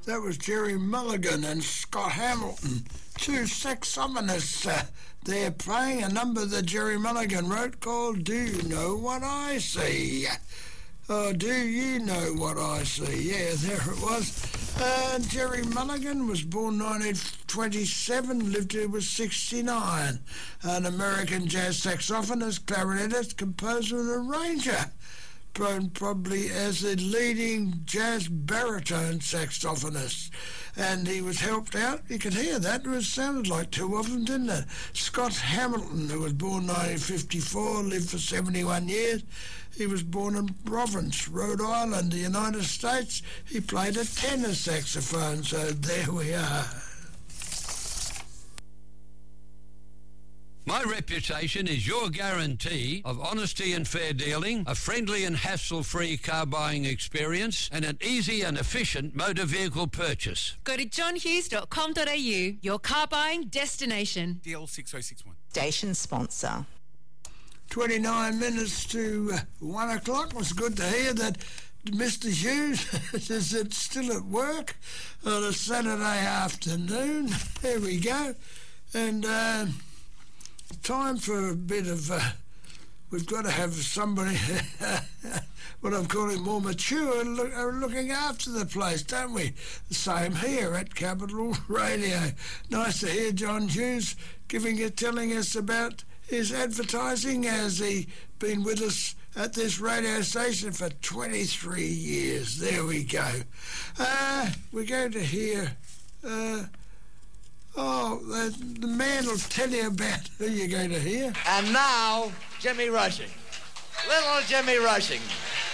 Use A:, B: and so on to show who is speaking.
A: That was Jerry Mulligan and Scott Hamilton, two saxophonists there playing a number that Jerry Mulligan wrote called Do You Know What I See? Oh, do you know what I see? Yeah, there it was. Jerry Mulligan was born 1927, lived till he was 69. An American jazz saxophonist, clarinetist, composer and arranger. Known probably as the leading jazz baritone saxophonist. And he was helped out, you can hear that, it sounded like two of them, didn't it? Scott Hamilton, who was born 1954, lived for 71 years. He was born in Providence, Rhode Island, the United States. He played a tenor saxophone, so there we are.
B: My reputation is your guarantee of honesty and fair dealing, a friendly and hassle-free car buying experience, and an easy and efficient motor vehicle purchase.
C: Go to johnhughes.com.au, your car buying destination.
D: DL 6061.
E: Station sponsor.
A: 29 minutes to 1 o'clock. It was good to hear that Mr. Hughes is still at work on a Saturday afternoon. There we go. And time for a bit of... we've got to have somebody, what I'm calling more mature, looking after the place, don't we? The same here at Capital Radio. Nice to hear John Hughes telling us about his advertising, as he been with us at this radio station for 23 years. There we go. We're going to hear... the man will tell you about who you're going to hear.
F: And now, Jimmy Rushing. Little Jimmy Rushing.